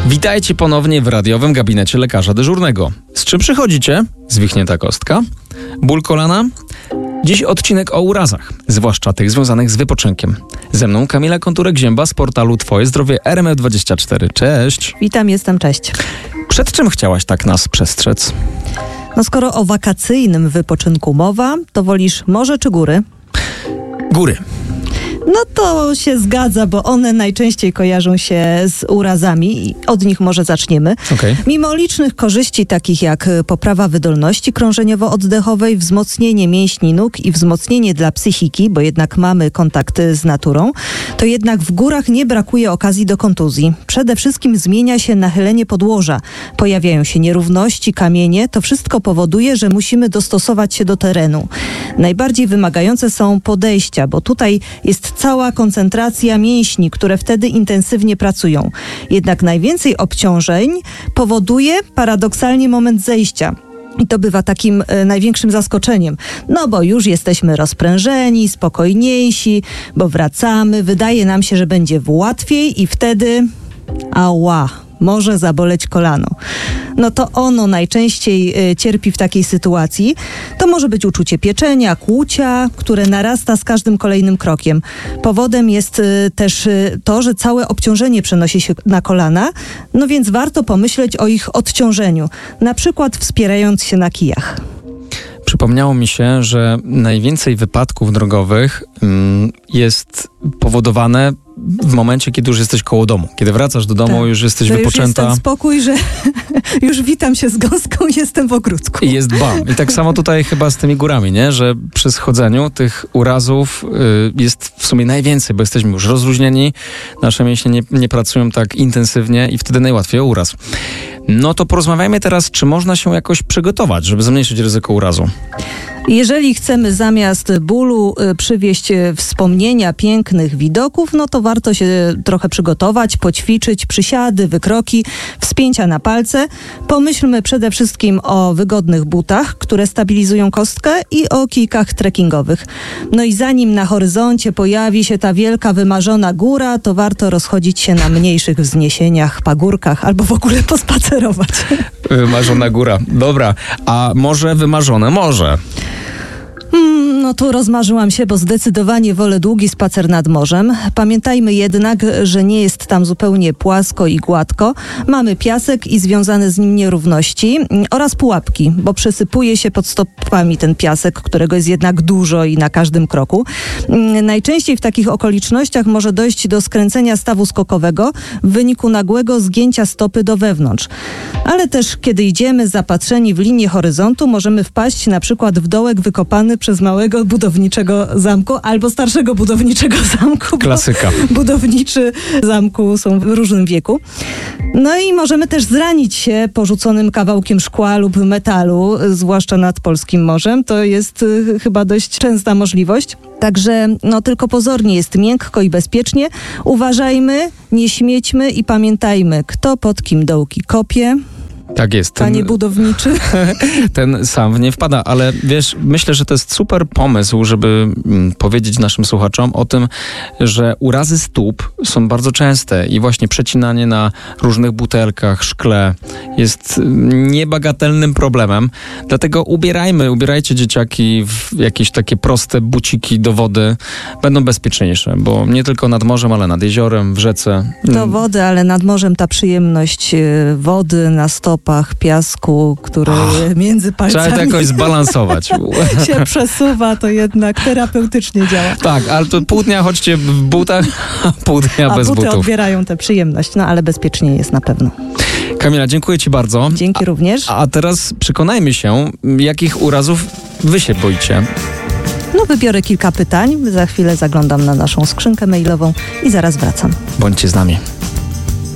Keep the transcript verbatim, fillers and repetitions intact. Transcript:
Witajcie ponownie w radiowym gabinecie lekarza dyżurnego. Z czym przychodzicie? Zwichnięta kostka? Ból kolana? Dziś odcinek o urazach, zwłaszcza tych związanych z wypoczynkiem. Ze mną Kamila Konturek-Zięba z portalu Twoje Zdrowie R M F dwadzieścia cztery. Cześć! Witam, jestem, cześć. Przed czym chciałaś tak nas przestrzec? No skoro o wakacyjnym wypoczynku mowa, to wolisz morze czy góry? Góry. No to się zgadza, bo one najczęściej kojarzą się z urazami i od nich może zaczniemy. Okay. Mimo licznych korzyści takich jak poprawa wydolności krążeniowo-oddechowej, wzmocnienie mięśni nóg i wzmocnienie dla psychiki, bo jednak mamy kontakt z naturą, to jednak w górach nie brakuje okazji do kontuzji. Przede wszystkim zmienia się nachylenie podłoża. Pojawiają się nierówności, kamienie. To wszystko powoduje, że musimy dostosować się do terenu. Najbardziej wymagające są podejścia, bo tutaj jest cała koncentracja mięśni, które wtedy intensywnie pracują. Jednak najwięcej obciążeń powoduje paradoksalnie moment zejścia. I to bywa takim e, największym zaskoczeniem. No bo już jesteśmy rozprężeni, spokojniejsi, bo wracamy, wydaje nam się, że będzie łatwiej i wtedy ała, może zaboleć kolano. No to ono najczęściej y, cierpi w takiej sytuacji. To może być uczucie pieczenia, kłucia, które narasta z każdym kolejnym krokiem. Powodem jest y, też y, to, że całe obciążenie przenosi się na kolana, no więc warto pomyśleć o ich odciążeniu, na przykład wspierając się na kijach. Przypomniało mi się, że najwięcej wypadków drogowych mm, jest powodowane w momencie, kiedy już jesteś koło domu. Kiedy wracasz do domu, tak. już jesteś to wypoczęta. Już jest ten spokój, że już witam się z gąską, jestem w ogródku. I jest bam. I tak samo tutaj chyba z tymi górami, nie? Że przy schodzeniu tych urazów y, jest w sumie najwięcej, bo jesteśmy już rozluźnieni, nasze mięśnie nie, nie pracują tak intensywnie i wtedy najłatwiej o uraz. No to porozmawiajmy teraz, czy można się jakoś przygotować, żeby zmniejszyć ryzyko urazu. Jeżeli chcemy zamiast bólu y, przywieźć y, wspomnienia pięknych widoków, no to warto się trochę przygotować, poćwiczyć przysiady, wykroki, wspięcia na palce. Pomyślmy przede wszystkim o wygodnych butach, które stabilizują kostkę i o kijkach trekkingowych. No i zanim na horyzoncie pojawi się ta wielka, wymarzona góra, to warto rozchodzić się na mniejszych wzniesieniach, pagórkach albo w ogóle pospacerować. Wymarzona góra. Dobra. A może wymarzone morze? Hmm, no tu rozmarzyłam się, bo zdecydowanie wolę długi spacer nad morzem. Pamiętajmy jednak, że nie jest tam zupełnie płasko i gładko. Mamy piasek i związane z nim nierówności oraz pułapki, bo przesypuje się pod stopami ten piasek, którego jest jednak dużo i na każdym kroku. Najczęściej w takich okolicznościach może dojść do skręcenia stawu skokowego w wyniku nagłego zgięcia stopy do wewnątrz. Ale też kiedy idziemy zapatrzeni w linię horyzontu, możemy wpaść na przykład w dołek wykopany przez małego budowniczego zamku albo starszego budowniczego zamku. Klasyka. Budowniczy zamku są w różnym wieku. No i możemy też zranić się porzuconym kawałkiem szkła lub metalu, zwłaszcza nad polskim morzem. To jest y, chyba dość częsta możliwość. Także no tylko pozornie jest miękko i bezpiecznie. Uważajmy, nie śmiećmy i pamiętajmy, kto pod kim dołki kopie. Tak jest. Ten, Panie budowniczy. Ten sam w nie wpada, ale wiesz, myślę, że to jest super pomysł, żeby mm, powiedzieć naszym słuchaczom o tym, że urazy stóp są bardzo częste i właśnie przecinanie na różnych butelkach, szkle jest niebagatelnym problemem. Dlatego ubierajmy, ubierajcie dzieciaki w jakieś takie proste buciki do wody. Będą bezpieczniejsze, bo nie tylko nad morzem, ale nad jeziorem, w rzece. Do wody, ale nad morzem ta przyjemność wody na stopach, piasku, który oh, między palcami trzeba to jakoś zbalansować. się przesuwa, to jednak terapeutycznie działa. Tak, ale to pół dnia chodźcie w butach, a pół dnia a bez buty butów. odbierają tę przyjemność, no ale bezpiecznie jest na pewno. Kamila, dziękuję Ci bardzo. Dzięki a, również. A teraz przekonajmy się, jakich urazów Wy się boicie. No wybiorę kilka pytań, za chwilę zaglądam na naszą skrzynkę mailową i zaraz wracam. Bądźcie z nami.